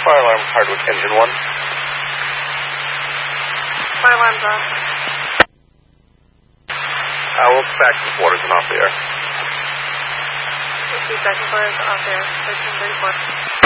Fire alarm Hardwick engine 1. Fire alarm's off. Owl back and quarters and off the air. 50 second quarters off air. 1334.